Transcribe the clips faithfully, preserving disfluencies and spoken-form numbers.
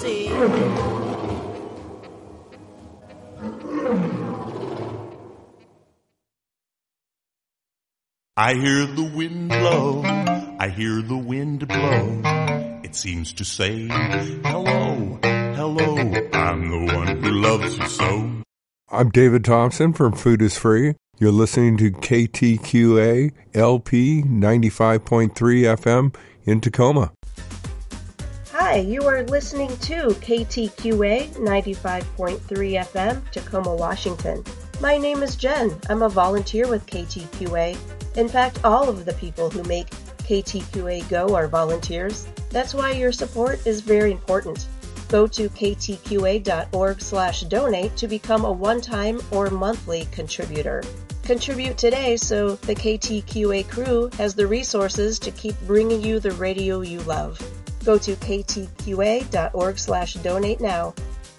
I hear the wind blow, I hear the wind blow. It seems to say, hello, hello, I'm the one who loves you so. I'm David Thompson from Food is Free. You're listening to K T Q A L P ninety-five point three F M in Tacoma. Hi, you are listening to K T Q A ninety-five point three F M, Tacoma, Washington. My name is Jen. I'm a volunteer with K T Q A. In fact, all of the people who make K T Q A go are volunteers. That's why your support is very important. Go to ktqa.org slash donate to become a one-time or monthly contributor. Contribute today so the K T Q A crew has the resources to keep bringing you the radio you love. Go to ktqa.org slash donate now.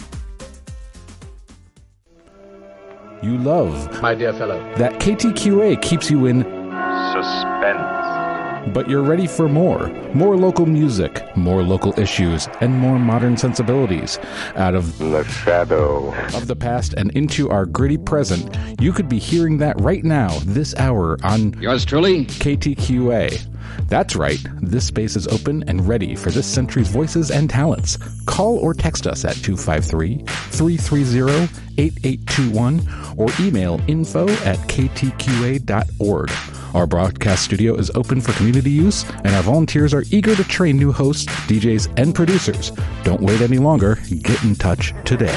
You love, my dear fellow, that K T Q A keeps you in suspense. But you're ready for more. More local music, more local issues, and more modern sensibilities. Out of the shadow of the past and into our gritty present, you could be hearing that right now, this hour, on yours truly, K T Q A. That's right, this space is open and ready for this century's voices and talents. Call or text us at two five three, three three zero, eight eight two one or email info at k t q a dot org. Our broadcast studio is open for community use, and our volunteers are eager to train new hosts, D Js, and producers. Don't wait any longer. Get in touch today.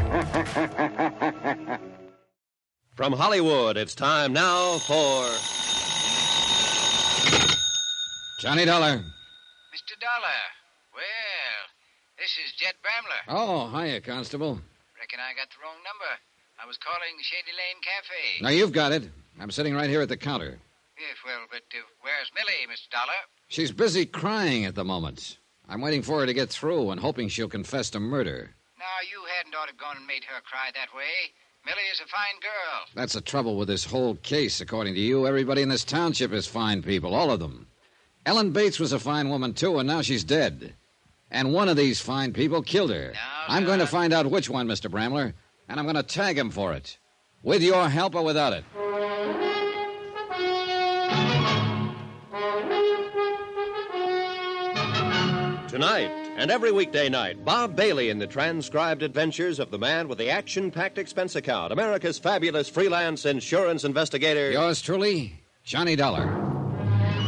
From Hollywood, it's time now for... Johnny Dollar. Mister Dollar. Well, this is Jet Bramler. Oh, hiya, Constable. Reckon I got the wrong number. I was calling Shady Lane Cafe. Now, you've got it. I'm sitting right here at the counter. Yes, well, but uh, where's Millie, Mister Dollar? She's busy crying at the moment. I'm waiting for her to get through and hoping she'll confess to murder. Now, you hadn't ought to gone and made her cry that way. Millie is a fine girl. That's the trouble with this whole case, according to you. Everybody in this township is fine people, all of them. Ellen Bates was a fine woman, too, and now she's dead. And one of these fine people killed her. Now, I'm going to find out which one, Mister Bramler, and I'm going to tag him for it. With your help or without it. Tonight, and every weekday night, Bob Bailey in the transcribed adventures of the man with the action-packed expense account, America's fabulous freelance insurance investigator. Yours truly, Johnny Dollar.